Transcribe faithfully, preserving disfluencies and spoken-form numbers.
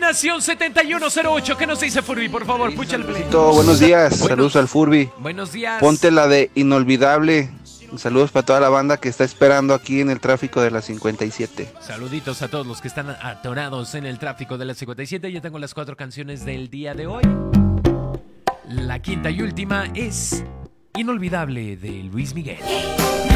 Terminación setenta y uno cero ocho. ¿Qué nos dice Furby? Por favor, pucha el play. Buenos días, Buenos- saludos al Furby. Buenos días. Ponte la de Inolvidable. Saludos para toda la banda que está esperando aquí en el tráfico de la cincuenta y siete. Saluditos a todos los que están atorados en el tráfico de la cincuenta y siete. Yo tengo las cuatro canciones del día de hoy. La quinta y última es Inolvidable de Luis Miguel.